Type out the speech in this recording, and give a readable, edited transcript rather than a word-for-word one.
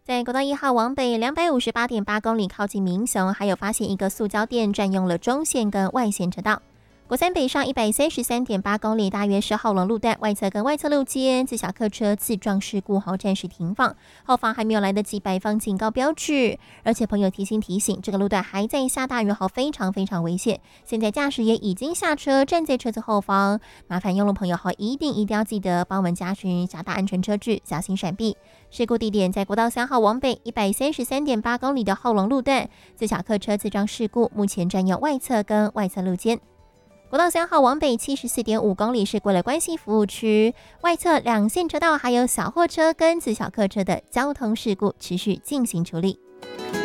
在国道1号往北258.8公里，靠近民雄，还有发现一个塑胶店占用了中线跟外线车道。国三北上133.8公里，大约是后龙路段外侧跟外侧路间自小客车自撞事故后暂时停放，后方还没有来得及摆放警告标志。而且朋友提醒，这个路段还在下大雨后非常危险。现在驾驶也已经下车，站在车子后方，麻烦用路朋友后一定要记得帮我们加巡加大安全车距，小心闪避。事故地点在国道3号往北133.8公里的后龙路段，自小客车自撞事故，目前占用外侧跟外侧路间。国道3号往北74.5公里是归了关西服务区，外侧两线车道还有小货车跟自小客车的交通事故持续进行处理。